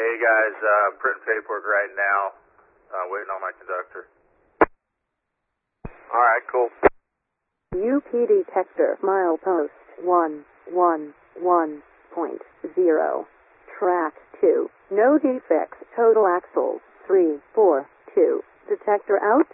Hey guys, printing paperwork right now. Waiting on my conductor. Alright, cool. UP detector milepost 111.0. Track 2. No defects. Total axles 342. Detector out.